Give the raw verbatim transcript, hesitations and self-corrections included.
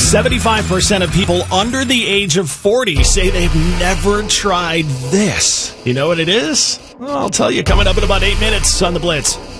seventy-five percent of people under the age of forty say they've never tried this. You know what it is? Well, I'll tell you coming up in about eight minutes on The Blitz.